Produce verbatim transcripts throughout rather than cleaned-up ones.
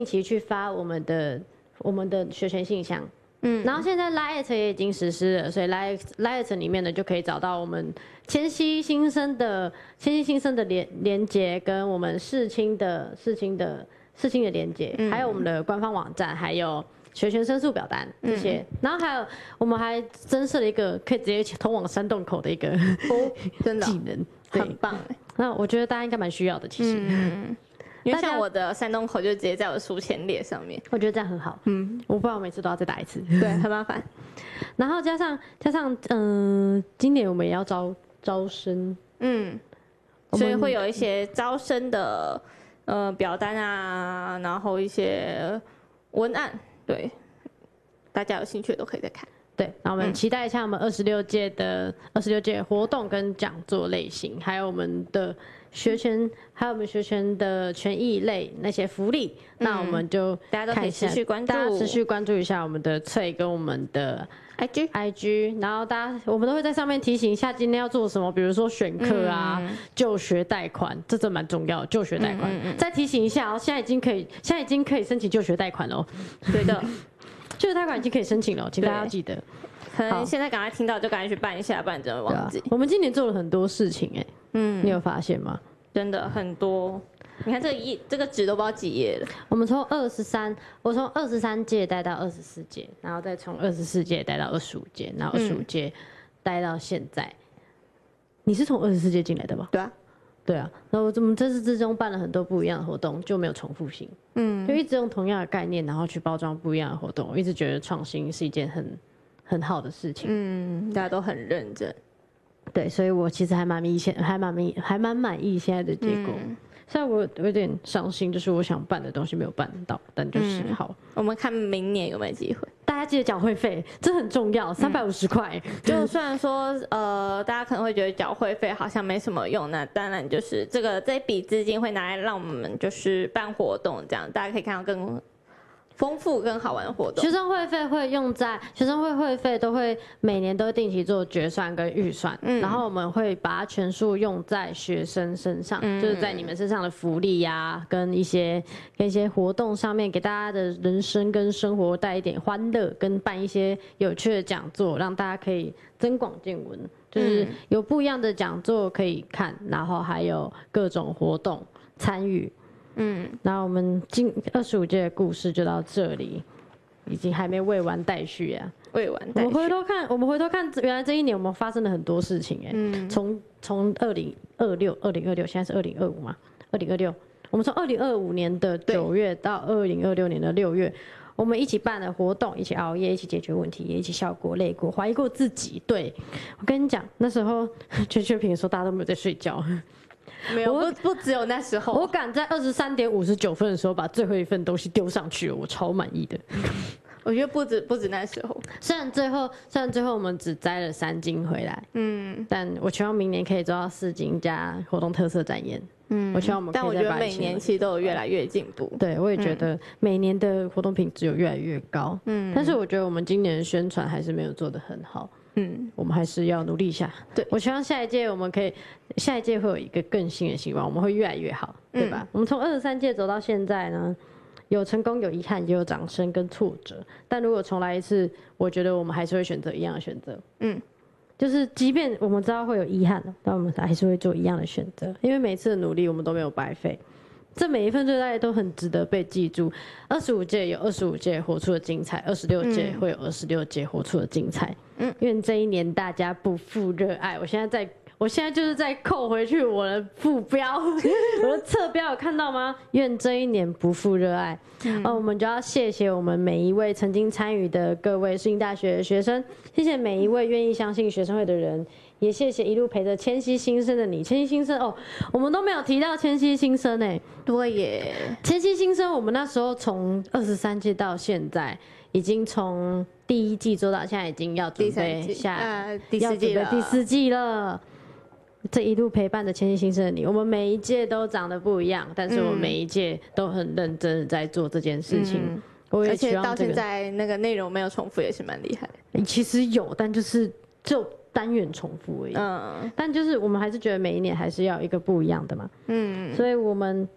定期去发我们的我们的学权信箱。嗯，然后现在 Lite 也已经实施了，所以 Lite Lite 里面呢就可以找到我们千禧新生的千禧新生的连连接，跟我们世青的世青的世青的连接，嗯、还有我们的官方网站，还有学权申诉表单这些。嗯、然后还有我们还增设了一个可以直接通往山洞口的一个哦，真的技能， 很棒。 那我觉得大家应该蛮需要的，其实。嗯因为像我的山洞口就直接在我的书签列上面， 我觉得这样很好。嗯，我不然我每次都要再打一次， 对，很麻烦。 然后加上加上，嗯、呃，今年我们也要招招生，嗯， 所以会有一些招生的呃表单啊，然后一些文案，对，大家有兴趣的都可以再看。 对，那我们期待一下我们二十六届的二十六届活动跟讲座类型，还有我们的学权，还有我们学权的权益类那些福利，嗯、那我们就大家都可以持续关注， 大家持续关注一下我们的翠跟我们的 I G I G， 然后大家我们都会在上面提醒一下今天要做什么，比如说选课啊、嗯、就学贷款，这真蛮重要的，就学贷款，嗯嗯嗯再提醒一下哦，现在已经可以，现在已经可以申请就学贷款了， 对的。 就学贷款已经可以申请了，请大家要记得。 可能现在赶快听到就赶快去办一下，不然真的忘记。 啊、我们今年做了很多事情哎、欸，嗯，你有发现吗？ 真的很多。你看这个页，这个纸都不知道几页了。 我们从二十三，我从二十三届带到二十四届，然后再从二十四届带到二十五届，然后二十五届带到现在。嗯、你是从二十四届进来的吗？ 对啊。 对啊，然后我们这次之中办了很多不一样的活动，就没有重复性。嗯，就一直用同样的概念，然后去包装不一样的活动。我一直觉得创新是一件很很好的事情。 嗯，大家都很认真。 对，所以我其实还蛮明显，还蛮明，还蛮满意现在的结果。嗯、虽然我有点伤心，就是我想办的东西没有办到，但就是好。 嗯、我们看明年有没有机会。 大家记得缴会费，这很重要，三百五十块。 就虽然说，呃，大家可能会觉得缴会费好像没什么用，那当然就是这个这笔资金会拿来让我们就是办活动，这样大家可以看到更丰富更好玩的活动。 学生会费会用在学生会会费都会每年都定期做决算跟预算，嗯、然后我们会把它全数用在学生身上，嗯、就是在你们身上的福利呀、啊，跟一些跟一些活动上面，给大家的人生跟生活带一点欢乐，跟办一些有趣的讲座，让大家可以增广见闻，就是有不一样的讲座可以看，然后还有各种活动参与。嗯，那我们今二十五届的故事就到这里，已经还没未完待续啊。 未完待续。 我们回头看，我们回头看，原来这一年我们发生了很多事情哎、欸。嗯。从从二零二六、二零二六，现在是二零二五嘛？二零二六，我们从二零二五年的九月到二零二六年的六月，我们一起办了活动，一起熬夜，一起解决问题，也一起笑过、累过、怀疑过自己。对，我跟你讲，那时候缺缺品的时候，大家都没有在睡觉。 没有，不不只有那时候， 我敢在二十三点五十九分的时候把最后一份东西丢上去了，我超满意的。 我觉得不止不止那时候， 虽然最后虽然最后我们只摘了三斤回来，嗯，但我希望明年可以做到四斤加活动特色展演，嗯，我希望我们可以再把。 但我觉得每年其实都有越来越进步， 对，我也觉得每年的活动品质有越来越高，嗯，但是我觉得我们今年的宣传还是没有做得很好。嗯，我们还是要努力一下。对，我希望下一届我们可以，下一届会有一个更新的希望，我们会越来越好，对吧？嗯、我们从二十三届走到现在呢，有成功，有遗憾，也有掌声跟挫折。但如果重来一次，我觉得我们还是会选择一样的选择。嗯，就是即便我们知道会有遗憾，但我们还是会做一样的选择，因为每次的努力我们都没有白费。这每一份最大都很值得被记住。二十五届有二十五届活出的精彩，二十六届会有二十六届活出的精彩。嗯，愿这一年大家不负热爱。我现在在，我现在就是在扣回去我的副标，我的侧标有看到吗？愿这一年不负热爱。嗯、哦，我们就要谢谢我们每一位曾经参与的各位世新大学的学生，谢谢每一位愿意相信学生会的人。也谢谢一路陪着千禧新生的你，千禧新生哦，我们都没有提到千禧新生哎， 对耶， 千禧新生，我们那时候从二十三届到现在，已经从第一季做到现在，已经要准备下、 呃、第四季了， 第四季了。这一路陪伴着千禧新生的你，我们每一届都长得不一样，但是我们每一届都很认真的在做这件事情。嗯、我也希望、这个、 而且到现在那个内容没有重复，也是蛮厉害的。 其实有，但就是就。单元重复而已，嗯，但就是我们还是觉得每一年还是要有一个不一样的嘛，嗯，所以我们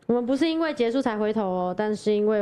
我们不是因为结束才回头哦，但是因为